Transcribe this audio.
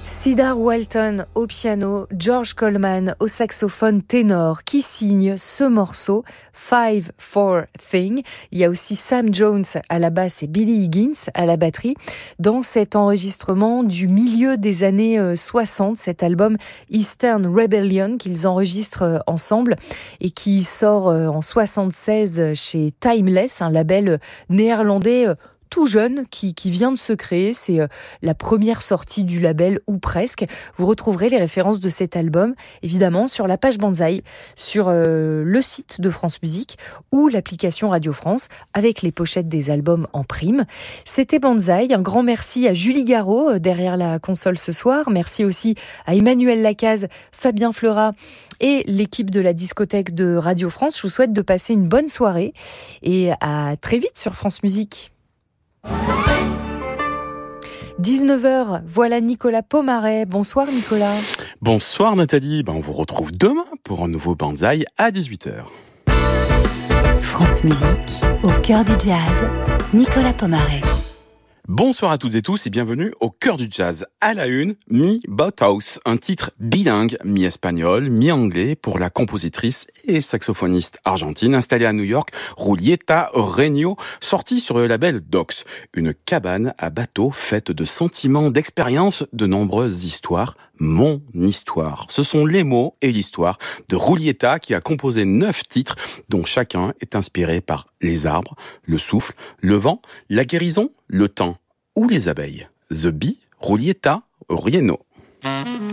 Cedar Walton au piano, George Coleman au saxophone ténor qui signe ce morceau 5-4 Thing. Il y a aussi Sam Jones à la basse et Billy Higgins à la batterie dans cet enregistrement du milieu des années 60, cet album Eastern Rebellion qu'ils enregistrent ensemble et qui sort en 76 chez Timeless, un label néerlandais tout jeune qui vient de se créer. C'est la première sortie du label ou presque. Vous retrouverez les références de cet album évidemment sur la page Banzai, sur le site de France Musique ou l'application Radio France avec les pochettes des albums en prime. C'était Banzai. Un grand merci à Julie Garraud derrière la console ce soir. Merci aussi à Emmanuel Lacaze, Fabien Fleurat et l'équipe de la discothèque de Radio France. Je vous souhaite de passer une bonne soirée et à très vite sur France Musique. 19h, voilà Nicolas Pomaret. Bonsoir Nicolas. Bonsoir Nathalie, on vous retrouve demain pour un nouveau Banzai à 18h. France Musique, au cœur du jazz, Nicolas Pomaret. Bonsoir à toutes et tous et bienvenue au cœur du jazz. À la une, Mi Bauhaus, un titre bilingue, mi-espagnol, mi-anglais pour la compositrice et saxophoniste argentine installée à New York, Julieta Reño, sortie sur le label Docs, une cabane à bateau faite de sentiments, d'expériences, de nombreuses histoires. Mon histoire. Ce sont les mots et l'histoire de Julieta qui a composé 9 titres dont chacun est inspiré par les arbres, le souffle, le vent, la guérison, le temps ou les abeilles. The Bee, Julieta Reño.